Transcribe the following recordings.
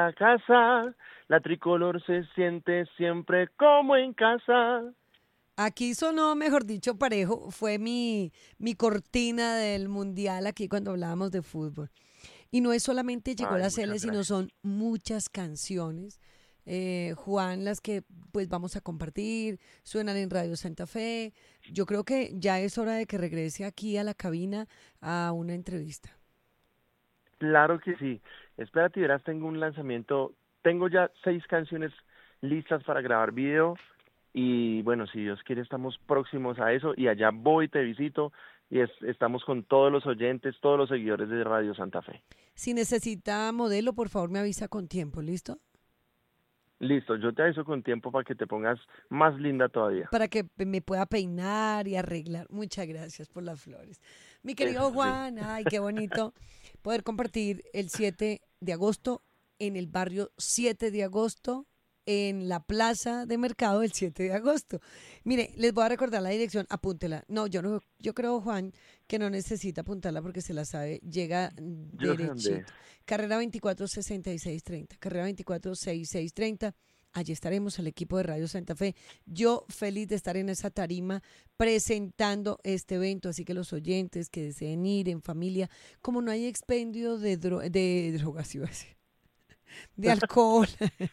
casa, la tricolor se siente siempre como en casa. Aquí sonó, mejor dicho, parejo. Fue mi cortina del mundial aquí cuando hablábamos de fútbol. Y no es solamente Llegó Ay, la muchas Cele, sino gracias. son muchas canciones. Juan, las que pues vamos a compartir, suenan en Radio Santa Fe. Yo creo que ya es hora de que regrese aquí a la cabina a una entrevista. Claro que sí. Espérate, verás, tengo un lanzamiento. Tengo ya 6 canciones listas para grabar video. Y bueno, si Dios quiere, estamos próximos a eso. Y allá voy, te visito. Y estamos con todos los oyentes, todos los seguidores de Radio Santa Fe. Si necesita modelo, por favor me avisa con tiempo, ¿listo? Listo, yo te aviso con tiempo para que te pongas más linda todavía. Para que me pueda peinar y arreglar. Muchas gracias por las flores. Mi querido Eso sí. Juan, ay, qué bonito poder compartir el 7 de agosto en el barrio 7 de agosto en la plaza de mercado el 7 de agosto. Mire, les voy a recordar la dirección, apúntela. No, yo no, yo creo, Juan, que no necesita apuntarla porque se la sabe, llega Yo sé dónde es. derechito. Carrera 24-6630, carrera 24-6630. Allí estaremos el equipo de Radio Santa Fe. Yo feliz de estar en esa tarima presentando este evento, así que los oyentes que deseen ir en familia, como no hay expendio de drogas, iba a decir, de alcohol.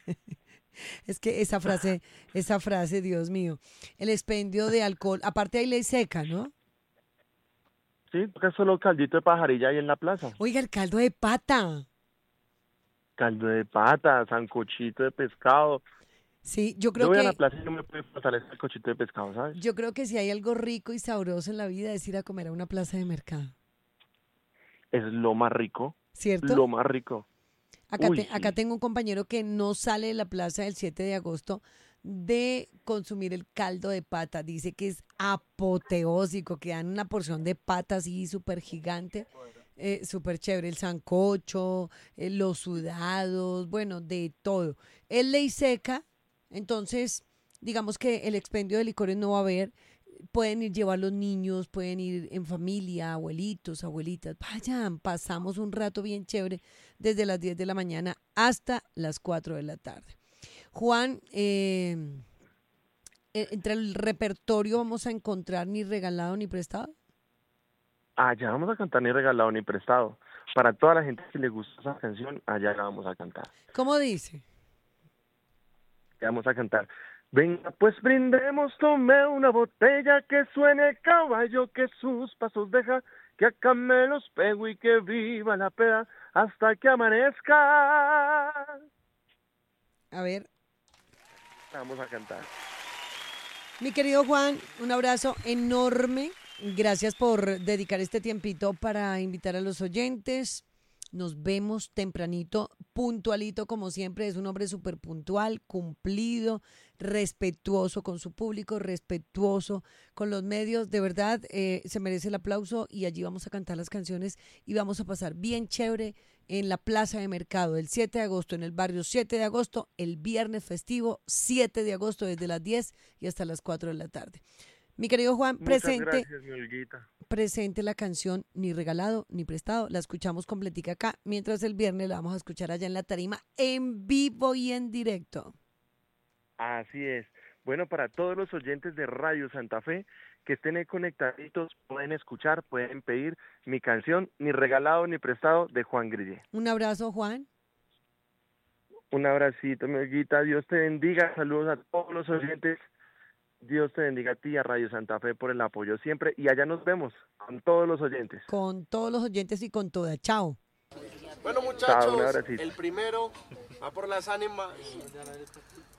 Es que esa frase, Dios mío, el expendio de alcohol, aparte hay ley seca, ¿no? Sí, porque es solo caldito de pajarilla ahí en la plaza. Oiga, el caldo de pata. Caldo de pata, sancochito de pescado. Sí, yo Yo creo voy a la que, plaza y no me puede faltar el sancochito de pescado, ¿sabes? yo creo que si hay algo rico y sabroso en la vida es ir a comer a una plaza de mercado, Es lo más rico, ¿cierto? lo más rico. Uy, Acá sí. tengo un compañero que no sale de la plaza del 7 de agosto de consumir el caldo de pata. Dice que es apoteósico, que dan una porción de pata así súper gigante, súper chévere. El sancocho, los sudados, bueno, de todo. Es ley seca, entonces digamos que el expendio de licores no va a haber. Pueden ir llevar los niños, pueden ir en familia, abuelitos, abuelitas. Vayan, pasamos un rato bien chévere desde las 10 de la mañana hasta las 4 de la tarde. Juan, entre el repertorio vamos a encontrar ni regalado ni prestado. Allá vamos a cantar ni regalado ni prestado. Para toda la gente que le gusta esa canción, allá la vamos a cantar. ¿Cómo dice? Ya vamos a cantar. Venga, pues brindemos, tome una botella que suene el caballo que sus pasos deja, que acá me los pego y que viva la peda hasta que amanezca. A ver, Vamos a cantar. mi querido Juan, un abrazo enorme. Gracias por dedicar este tiempito para invitar a los oyentes. Nos vemos tempranito, puntualito como siempre. Es un hombre súper puntual, cumplido, respetuoso con su público, respetuoso con los medios. De verdad, se merece el aplauso y allí vamos a cantar las canciones y vamos a pasar bien chévere en la Plaza de Mercado el 7 de agosto, en el barrio 7 de agosto, el viernes festivo 7 de agosto desde las 10 y hasta las 4 de la tarde. Mi querido Juan, Muchas gracias, mi Olguita. presente la canción Ni regalado ni prestado. La escuchamos completica acá, mientras el viernes la vamos a escuchar allá en la tarima en vivo y en directo. Así es. Bueno, para todos los oyentes de Radio Santa Fe que estén ahí conectaditos, pueden escuchar, pueden pedir mi canción, ni regalado ni prestado, de Juan Grillé. Un abrazo, Juan. Un abracito, mi Olguita. Dios te bendiga. Saludos a todos los oyentes. Dios te bendiga a ti y a Radio Santa Fe por el apoyo siempre. Y allá nos vemos con todos los oyentes. Con todos los oyentes y con toda. Chao. Bueno Chao, un muchachos, abracito. el primero va por las ánimas.